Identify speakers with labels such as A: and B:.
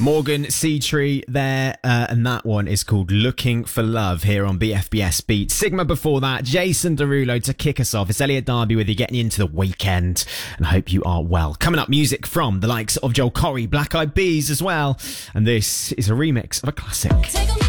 A: Morgan Seatree there, and that one is called Looking for Love here on BFBS Beat. Sigma before that, Jason Derulo to kick us off. It's Elliot Darby with you, getting you into the weekend, and I hope you are well. Coming up, music from the likes of Joel Corry, Black Eyed Peas as well, and this is a remix of a classic.